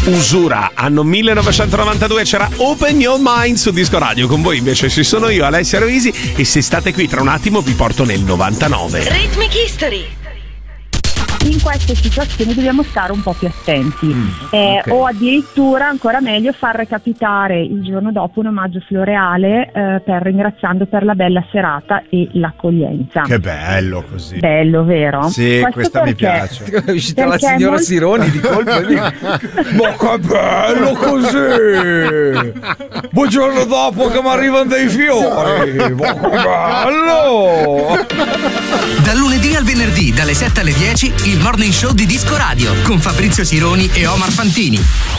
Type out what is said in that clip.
Usura, anno 1992, c'era Open Your Mind su Disco Radio. Con voi invece ci sono io, Alessia Rovisi, e se state qui tra un attimo vi porto nel 99. Rhythmic History. In queste situazioni dobbiamo stare un po' più attenti, okay. O addirittura, ancora meglio, far recapitare il giorno dopo un omaggio floreale per ringraziando per la bella serata e l'accoglienza. Che bello così. Bello, vero? Sì, Questo questa mi piace. È uscita la signora molto... Sironi di colpo. Ma che bello così! Buongiorno dopo che mi arrivano dei fiori! Ma che bello! Dal lunedì al venerdì, dalle 7 alle 10, il Morning Show di Disco Radio con Fabrizio Sironi e Omar Fantini.